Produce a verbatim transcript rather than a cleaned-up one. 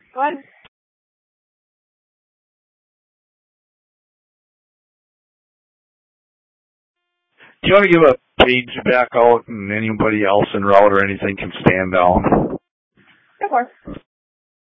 Go ahead. Do you want to give a page back out and anybody else en route or anything can stand down? Of course.